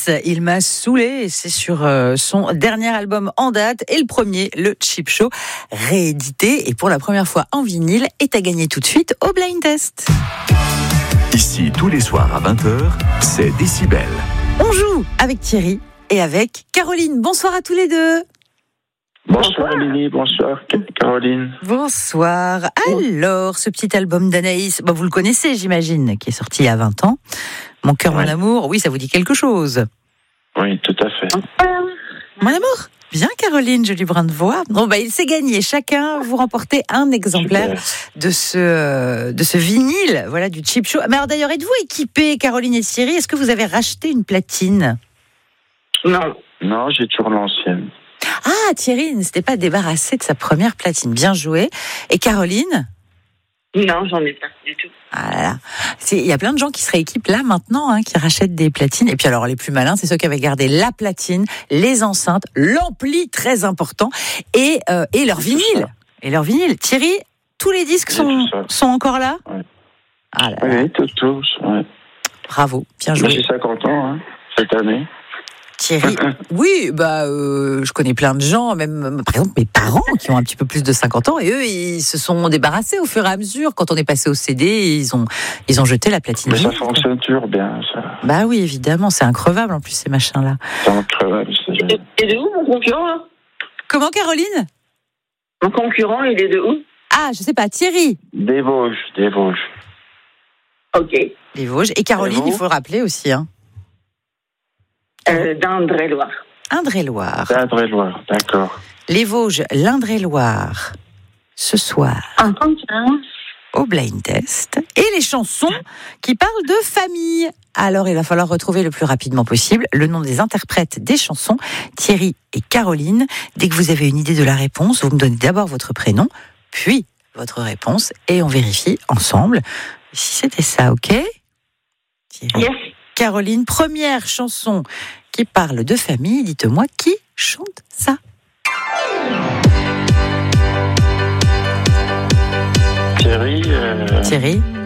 Anaïs, il m'a saoulé. C'est sur son dernier album en date et le premier, le Cheap Show, réédité et pour la première fois en vinyle, est à gagner tout de suite au Blind Test. Ici, tous les soirs à 20h, c'est Décibel. On joue avec Thierry et avec Caroline. Bonsoir à tous les deux. Bonsoir Émilie, bonsoir Caroline. Bonsoir. Alors, ce petit album d'Anaïs, vous le connaissez, j'imagine, qui est sorti il y a 20 ans. Mon cœur, mon amour, oui, ça vous dit quelque chose? Oui, tout à fait. Mon amour, bien Caroline, joli brin de voix. Bon, il s'est gagné. Chacun, vous remportez un exemplaire de ce vinyle, voilà, du Cheap Show. Mais alors d'ailleurs, êtes-vous équipés, Caroline et Thierry? Est-ce que vous avez racheté une platine? Non, j'ai toujours l'ancienne. Ah, Thierry ne s'était pas débarrassé de sa première platine. Bien joué. Et Caroline? Non, j'en ai pas du tout. Ah là là. Il y a plein de gens qui se rééquipent là maintenant, qui rachètent des platines. Et puis alors les plus malins, c'est ceux qui avaient gardé la platine, les enceintes, l'ampli très important et leur vinyle. Et leur vinyle. Thierry, tous les disques sont encore là? Ouais. Ah là là. Oui, tous. Ouais. Bravo, bien joué. J'ai 50 ans cette année. Thierry, oui, je connais plein de gens, même par exemple mes parents qui ont un petit peu plus de 50 ans et eux ils se sont débarrassés au fur et à mesure. Quand on est passé au CD, ils ont jeté la platine. Mais ça fonctionne toujours bien, ça. Bah oui, évidemment, c'est increvable en plus ces machins-là. C'est incroyable. Et de où mon concurrent là? Comment Caroline? Mon concurrent, il est de où? Ah, je sais pas, Thierry. Des Vosges. Ok. Les Vosges. Et Caroline, il faut le rappeler aussi. D'Indre-et-Loire. Indre-et-Loire. Indre-et-Loire, d'accord. Les Vosges, l'Indre-et-Loire. Ce soir, au Blind Test. Et les chansons qui parlent de famille. Alors, il va falloir retrouver le plus rapidement possible le nom des interprètes des chansons, Thierry et Caroline. Dès que vous avez une idée de la réponse, vous me donnez d'abord votre prénom, puis votre réponse, et on vérifie ensemble si c'était ça, ok? Thierry. Yes. Caroline, première chanson qui parle de famille. Dites-moi qui chante ça? Thierry. Thierry.